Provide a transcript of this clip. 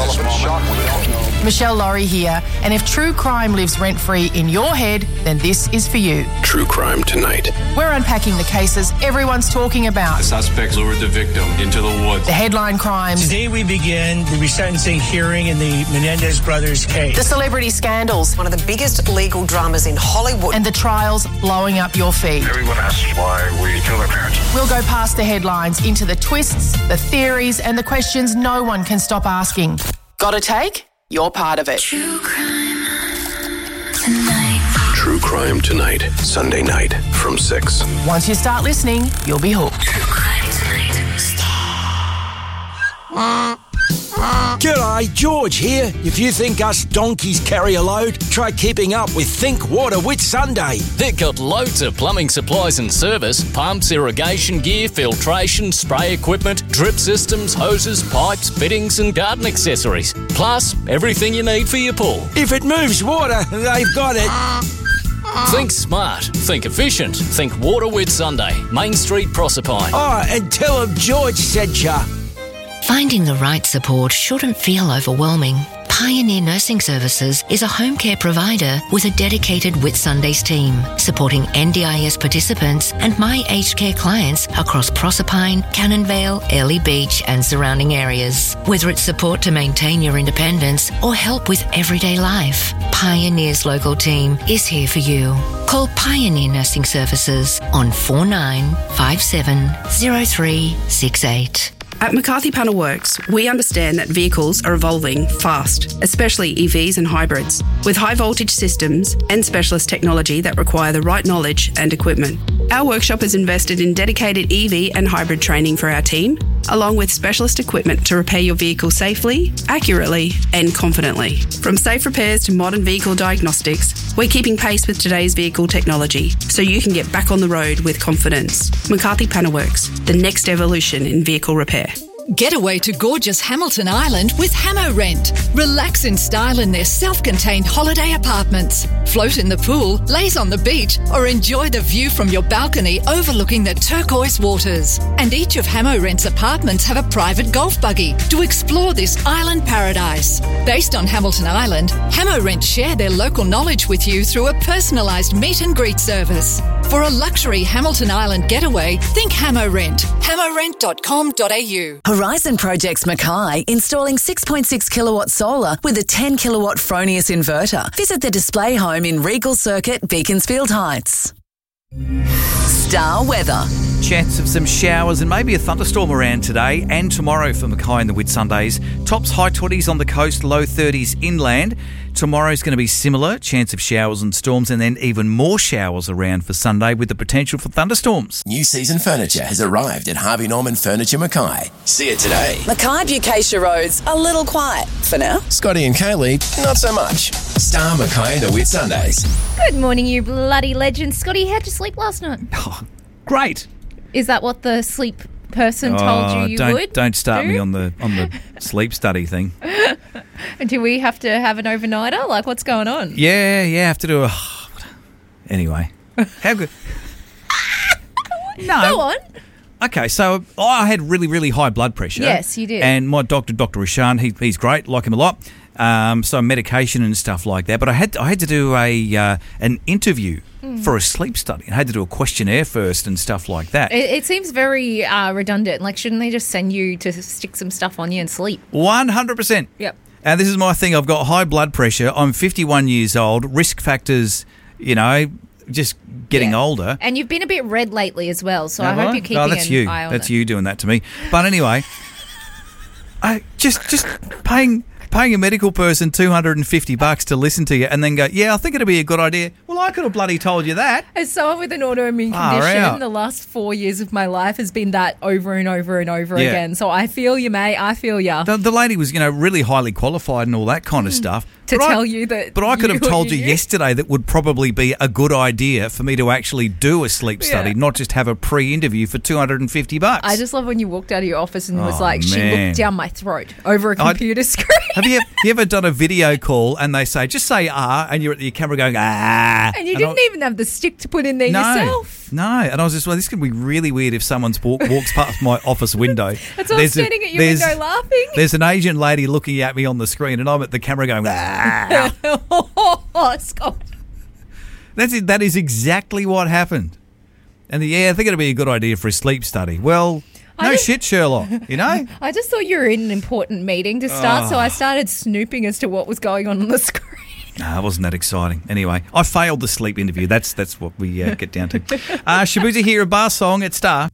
Michelle Laurie here, and if true crime lives rent-free in your head, then this is for you. True Crime Tonight. We're unpacking the cases everyone's talking about. The suspect lured the victim into the woods. The headline crimes. Today we begin the resentencing hearing in the Menendez brothers case. The celebrity scandals. One of the biggest legal dramas in Hollywood. And the trials blowing up your feed. Everyone asks why we kill their parents. We'll go past the headlines into the twists, the theories, and the questions no one can stop asking. Got a take? You're part of it. True Crime Tonight. Sunday night from 6. Once you start listening, you'll be hooked. G'day, George here. If you think us donkeys carry a load, try keeping up with Think Water Whitsunday. They've got loads of plumbing supplies and service, pumps, irrigation gear, filtration, spray equipment, drip systems, hoses, pipes, fittings and garden accessories. Plus, everything you need for your pool. If it moves water, they've got it. Think smart, think efficient, think Water Whitsunday, Main Street, Proserpine. Oh, and tell them George sent ya. Finding the right support shouldn't feel overwhelming. Pioneer Nursing Services is a home care provider with a dedicated Whitsundays team, supporting NDIS participants and My Aged Care clients across Proserpine, Cannonvale, Early Beach and surrounding areas. Whether it's support to maintain your independence or help with everyday life, Pioneer's local team is here for you. Call Pioneer Nursing Services on 4957 0368. At McCarthy Panel Works, we understand that vehicles are evolving fast, especially EVs and hybrids, with high voltage systems and specialist technology that require the right knowledge and equipment. Our workshop has invested in dedicated EV and hybrid training for our team, along with specialist equipment to repair your vehicle safely, accurately and confidently. From safe repairs to modern vehicle diagnostics, we're keeping pace with today's vehicle technology so you can get back on the road with confidence. McCarthy Panel Works, the next evolution in vehicle repair. Get away to gorgeous Hamilton Island with Hamo Rent. Relax in style in their self-contained holiday apartments. Float in the pool, laze on the beach, or enjoy the view from your balcony overlooking the turquoise waters. And each of Hamo Rent's apartments have a private golf buggy to explore this island paradise. Based on Hamilton Island, Hamo Rent share their local knowledge with you through a personalised meet and greet service. For a luxury Hamilton Island getaway, think Hamo Rent. hamorent.com.au. Horizon Projects Mackay installing 6.6 kilowatt solar with a 10 kilowatt Fronius inverter. Visit the display home in Regal Circuit, Beaconsfield Heights. Star weather. Chance of some showers and maybe a thunderstorm around today and tomorrow for Mackay and the Whitsundays. Tops high 20s on the coast, low 30s inland. Tomorrow's going to be similar, chance of showers and storms, and then even more showers around for Sunday with the potential for thunderstorms. New season furniture has arrived at Harvey Norman Furniture Mackay. See it today. Mackay Bucacia Road's a little quiet for now. Scotty and Kaylee, not so much. Star Mackay and the Whitsundays. Good morning, you bloody legend. Scotty, how'd you sleep last night? Oh, great. Is that what the sleep person told you would? Don't start me on the sleep study thing. Do we have to have an overnighter? Like, what's going on? Yeah, have to do a... Anyway. How good... No. Go on. Okay, so I had really, really high blood pressure. Yes, you did. And my doctor, Dr. Rashan, he's great, like him a lot. So medication and stuff like that. But I had to do an interview for a sleep study. I had to do a questionnaire first and stuff like that. It seems very redundant. Like, shouldn't they just send you to stick some stuff on you and sleep? 100%. Yep. And this is my thing. I've got high blood pressure. I'm 51 years old. Risk factors, just getting older. And you've been a bit red lately as well, so I hope you're keeping that's an you. eye on That's it. you doing that to me. But anyway, I just paying a medical person $250 to listen to you and then go, yeah, I think it'd be a good idea. Well, I could have bloody told you that. As someone with an autoimmune condition, the last 4 years of my life has been that over and over and over again. So I feel you, mate. I feel you. The lady was, really highly qualified and all that kind of stuff. To tell you that. But I could have told you yesterday that would probably be a good idea for me to actually do a sleep study, not just have a pre-interview for $250. I just love when you walked out of your office and was like, she looked down my throat over a computer screen. Have you ever done a video call and they say, just say and you're at your camera going, And you didn't even have the stick to put in there yourself. No. And I was just, this could be really weird if someone walks past my office window. It's all standing at your window laughing. There's an Asian lady looking at me on the screen and I'm at the camera going, Oh, Scott. That is exactly what happened. And I think it'd be a good idea for a sleep study. Well, shit, Sherlock, you know? I just thought you were in an important meeting to start, so I started snooping as to what was going on the screen. No, it wasn't that exciting. Anyway, I failed the sleep interview. That's what we get down to. Shabuzi here, a bar song at Star.